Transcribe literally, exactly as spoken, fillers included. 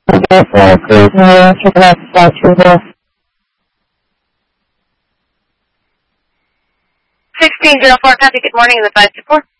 Okay, so please, uh, check out the statue here. sixteen oh four, copy, good morning, the five two four.